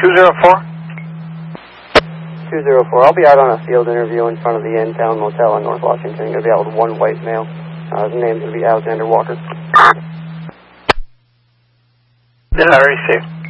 204? 204. I'll be out on a field interview in front of the N-Town Motel in North Washington. Going to be out with one white male. His name's going to be Alexander Walker. Did I receive?